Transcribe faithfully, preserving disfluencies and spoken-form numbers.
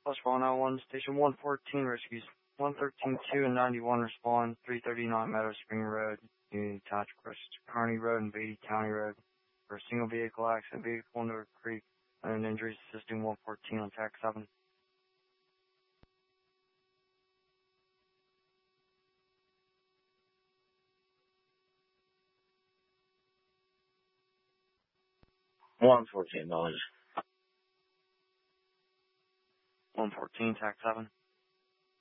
Plus one oh one, Station one fourteen rescues one thirteen two and ninety-one respond, three thirty-nine Meadow Spring Road, Unity Township, Kearney Road and Beatty County Road. For a single vehicle accident, vehicle into a creek, and injuries assisting one fourteen on Tac seven. one fourteen, knowledge. one fourteen, Tac seven.